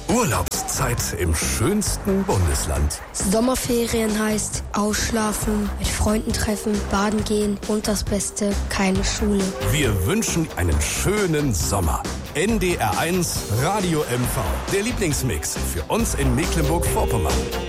Urlaubszeit im schönsten Bundesland. Sommerferien heißt ausschlafen, mit Freunden treffen, baden gehen und das Beste, keine Schule. Wir wünschen einen schönen Sommer. NDR1 Radio MV, der Lieblingsmix für uns in Mecklenburg-Vorpommern.